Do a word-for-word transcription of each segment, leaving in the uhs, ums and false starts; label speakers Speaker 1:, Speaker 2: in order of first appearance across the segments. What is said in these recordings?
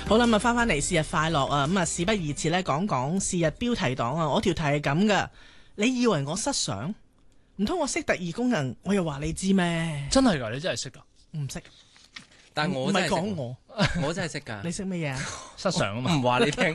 Speaker 1: 好啦，咁啊翻翻嚟，是日快樂啊！咁啊，事不宜遲咧，講講是日標題黨啊！我條題係咁噶，你以為我失常？唔通我識特異功能，我又話你知咩？
Speaker 2: 真係㗎，你真係識㗎？
Speaker 1: 唔識，
Speaker 3: 但係我
Speaker 1: 唔係
Speaker 3: 真係識
Speaker 1: 講我，
Speaker 3: 我真係識㗎。
Speaker 1: 你識乜嘢啊？
Speaker 2: 失常啊嘛，
Speaker 3: 唔話你聽。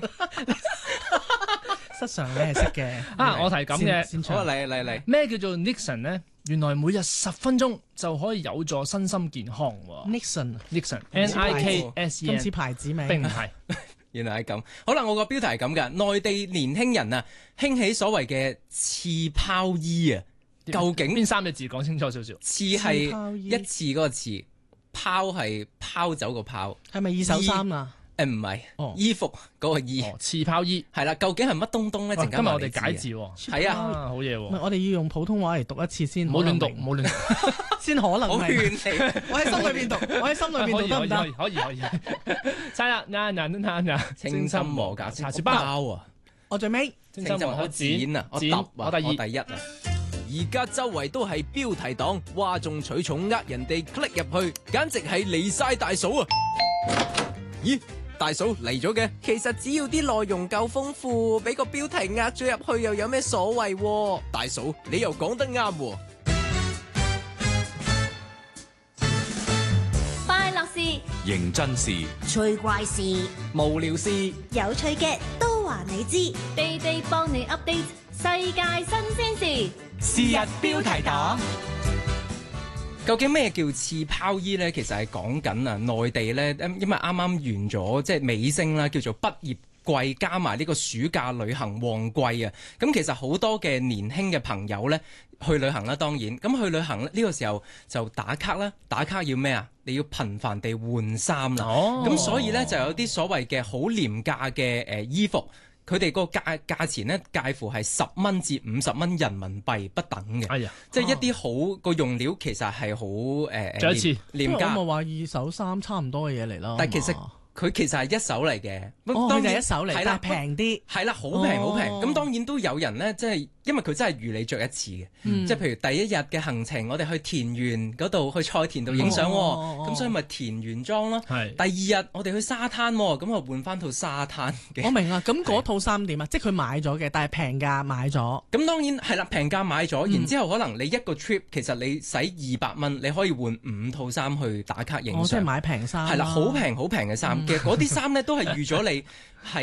Speaker 1: 失常你係識嘅
Speaker 2: 啊！我係咁嘅，
Speaker 1: 先
Speaker 3: 好，
Speaker 1: 唱
Speaker 3: 嚟嚟嚟。
Speaker 2: 咩叫做 Nixon 呢？原來每日十分鐘就可以有助身心健康喎。
Speaker 1: Nixon
Speaker 2: Nixon，N I K S E
Speaker 1: 今
Speaker 2: N，
Speaker 1: 次牌子名
Speaker 2: 並唔係。
Speaker 3: 原來係咁。好啦，我個標題係咁㗎。內地年輕人啊，興起所謂嘅刺拋衣啊，究竟
Speaker 2: 邊三個字講清楚少少？
Speaker 3: 刺係一次嗰個刺，拋係拋走個拋。
Speaker 1: 係咪二手衫啊？
Speaker 3: 誒唔係，
Speaker 2: 哦
Speaker 3: 衣服嗰個衣
Speaker 2: 哦，刺拋衣。
Speaker 3: 係啦。究竟係乜東東咧？陣間
Speaker 2: 今日我
Speaker 3: 話你知
Speaker 2: 哋解字喎。
Speaker 3: 係啊，
Speaker 2: 啊，好嘢
Speaker 1: 唔係，
Speaker 2: 喎！
Speaker 1: 我哋要用普通話嚟讀一次先，
Speaker 2: 唔好亂讀，
Speaker 1: 可能明
Speaker 2: 唔好亂讀。
Speaker 1: 先可能
Speaker 3: 好
Speaker 1: 明。
Speaker 3: 勸你。
Speaker 1: 我喺心裏邊讀，我喺心裏邊
Speaker 2: 可以可以可以
Speaker 1: 讀得唔得？
Speaker 2: 可以可以。猜啦，嗱嗱嗱嗱，
Speaker 3: 清心磨格
Speaker 2: 茶匙
Speaker 3: 包
Speaker 2: 包，
Speaker 3: 啊！
Speaker 1: 我最尾
Speaker 2: 清心磨
Speaker 3: 我剪啊，我揼啊，
Speaker 2: 我第二。
Speaker 3: 我第一啊。
Speaker 4: 而家周圍都係標題黨，嘩眾取寵，呃人哋 click 入去，簡直係離晒大嫂啊！咦，大嫂嚟咗嘅？
Speaker 3: 其實只要啲內容夠豐富，俾個標題呃咗入去又有咩所謂喎？
Speaker 4: 大嫂，你又講得啱喎。
Speaker 5: 快樂事、
Speaker 6: 認真事，
Speaker 5: 趣怪事、
Speaker 3: 無聊事，
Speaker 5: 有趣嘅都話你知，地地幫你 update 世界新鮮事。
Speaker 6: 是日標題黨。
Speaker 3: 究竟咩叫刺拋衣呢？其實係講緊啊，內地呢，因為啱啱完咗即係尾聲啦，叫做畢業季加埋呢個暑假旅行旺季啊。咁其實好多嘅年輕嘅朋友呢，去旅行啦，當然咁去旅行呢，呢個時候就打卡啦。打卡要咩啊？你要頻繁地換衫啦。
Speaker 2: 哦，
Speaker 3: 咁所以呢，就有啲所謂嘅好廉價嘅誒衣服。佢哋個價價錢咧介乎係十蚊至五十蚊人民幣不等嘅，
Speaker 2: 哎呀，
Speaker 3: 即係一啲好個用料其實係好誒，
Speaker 2: 再一次
Speaker 3: 廉
Speaker 1: 因為我咪
Speaker 3: 價，
Speaker 1: 話二手衫差唔多嘅嘢嚟咯。
Speaker 3: 但係其實
Speaker 1: 係嘛
Speaker 3: 佢其實係一手嚟嘅，
Speaker 1: 哦，佢就係一手嚟，
Speaker 3: 係啦
Speaker 1: 但係平啲。
Speaker 3: 係啦，好平好平。
Speaker 1: 哦
Speaker 3: 咁當然都有人咧，即係因為佢真係預你着一次嘅，
Speaker 1: 嗯
Speaker 3: 即係譬如第一日嘅行程，我哋去田園嗰度去菜田度影相喎，
Speaker 1: 哦
Speaker 3: 咁所以咪田園裝咯。
Speaker 2: 係
Speaker 3: 第二日我哋去沙灘喎，咁啊換翻套沙灘嘅。
Speaker 1: 我明啊，咁嗰套衫點啊？即係佢買咗嘅，但係平價買咗。
Speaker 3: 咁當然係啦，平價買咗，
Speaker 1: 嗯
Speaker 3: 然之後可能你一個 trip 其實你使二百蚊，你可以換五套衫去打卡影
Speaker 1: 我即係
Speaker 3: 相，
Speaker 1: 買平衫。
Speaker 3: 係啦，好平好平嘅衫。其實嗰啲衫咧都係預咗你係。